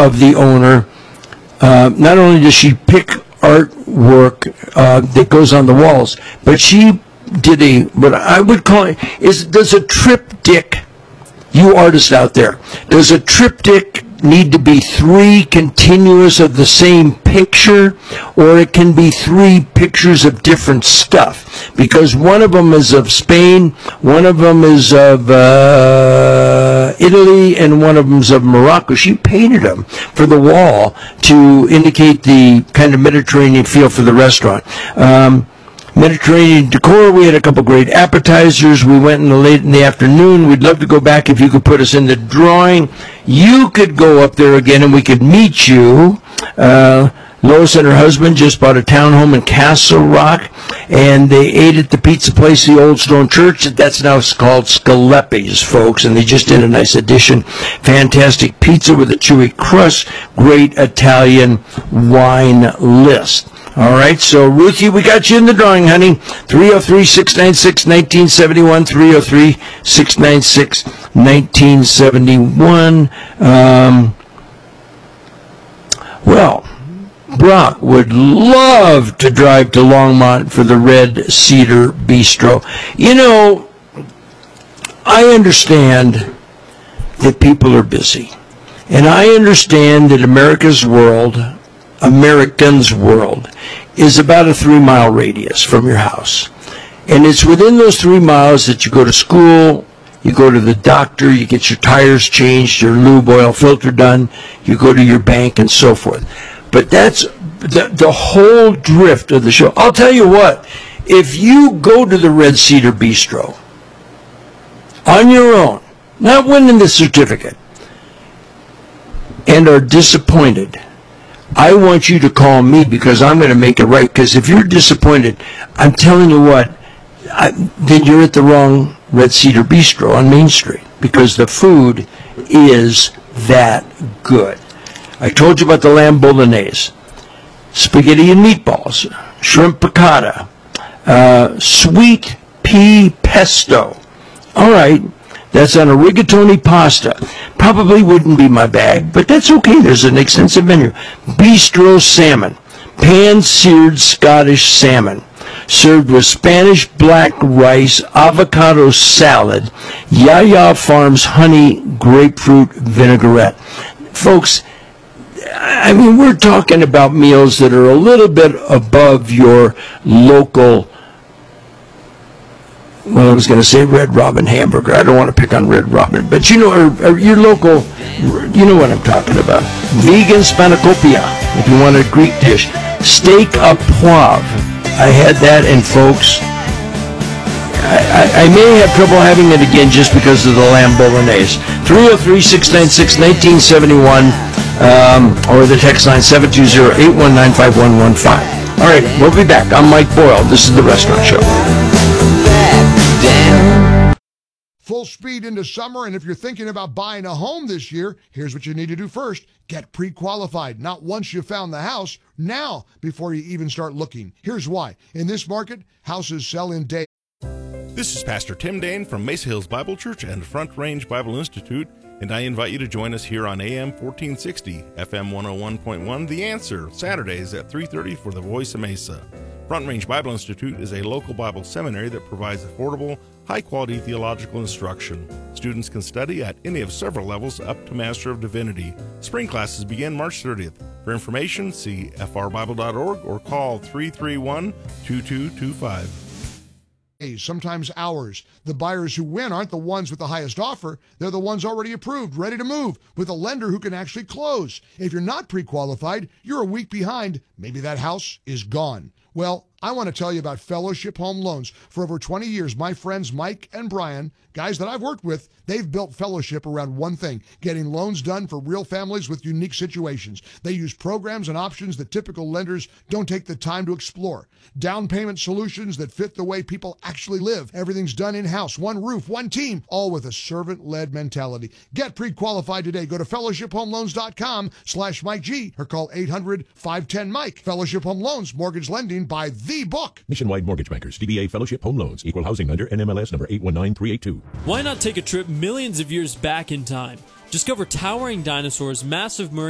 of the owner. Not only does she pick artwork that goes on the walls, but she did what I would call does a triptych, you artists out there, does a triptych need to be 3 continuous of the same picture, or it can be 3 pictures of different stuff? Because one of them is of Spain, one of them is of Italy, and one of them is of Morocco. She painted them for the wall to indicate the kind of Mediterranean feel for the restaurant. Mediterranean decor. We had a couple great appetizers. We went late in the afternoon. We'd love to go back if you could put us in the drawing. You could go up there again and we could meet you. Lois and her husband just bought a townhome in Castle Rock, and they ate at the pizza place, the Old Stone Church. That's now called Scalepi's, folks, and they just did a nice addition. Fantastic pizza with a chewy crust, great Italian wine list. All right, so Ruthie, we got you in the drawing, honey. 303-696-1971, 303-696-1971. Well, Brock would love to drive to Longmont for the Red Cedar Bistro. You know, I understand that people are busy. And I understand that American's world is about a 3-mile radius from your house. And it's within those 3 miles that you go to school, you go to the doctor, you get your tires changed, your lube oil filter done, you go to your bank, and so forth. But that's the whole drift of the show. I'll tell you what, if you go to the Red Cedar Bistro on your own, not winning the certificate, and are disappointed, I want you to call me, because I'm going to make it right. Because if you're disappointed, I'm telling you what, then you're at the wrong Red Cedar Bistro on Main Street, because the food is that good. I told you about the lamb bolognese, spaghetti and meatballs, shrimp piccata, sweet pea pesto. All right, that's on a rigatoni pasta. Probably wouldn't be my bag, but that's okay. There's an extensive menu. Bistro salmon, pan-seared Scottish salmon, served with Spanish black rice, avocado salad, Yaya Farms honey grapefruit vinaigrette. Folks, I mean, we're talking about meals that are a little bit above your local, well, I was going to say Red Robin hamburger. I don't want to pick on Red Robin, but you know, or your local, you know what I'm talking about. Vegan spanakopia, if you want a Greek dish. Steak à poivre. I had that, and folks, I may have trouble having it again just because of the lamb bolognese. 303-696-1971, or the text line 720-819-5115. All right, we'll be back. I'm Mike Boyle. This is The Restaurant Show. Full speed into summer, and if you're thinking about buying a home this year, here's what you need to do first. Get pre-qualified. Not once you found the house, now before you even start looking. Here's why. In this market, houses sell in days. This is Pastor Tim Dane from Mesa Hills Bible Church and Front Range Bible Institute, and I invite you to join us here on AM 1460, FM 101.1, The Answer, Saturdays at 3:30 for the Voice of Mesa. Front Range Bible Institute is a local Bible seminary that provides affordable, high-quality theological instruction. Students can study at any of several levels up to Master of Divinity. Spring classes begin March 30th. For information, see frbible.org or call 331-2225. Sometimes hours. The buyers who win aren't the ones with the highest offer. They're the ones already approved, ready to move, with a lender who can actually close. If you're not pre-qualified, you're a week behind. Maybe that house is gone. Well, I want to tell you about Fellowship Home Loans. For over 20 years, my friends Mike and Brian, guys that I've worked with, they've built Fellowship around one thing, getting loans done for real families with unique situations. They use programs and options that typical lenders don't take the time to explore. Down payment solutions that fit the way people actually live. Everything's done in-house, one roof, one team, all with a servant-led mentality. Get pre-qualified today. Go to fellowshiphomeloans.com/Mike G or call 800-510-MIKE. Fellowship Home Loans, mortgage lending by the book. Nationwide Mortgage Bankers, DBA Fellowship Home Loans, Equal Housing Lender, NMLS number 819382. Why not take a trip millions of years back in time? Discover towering dinosaurs, massive marine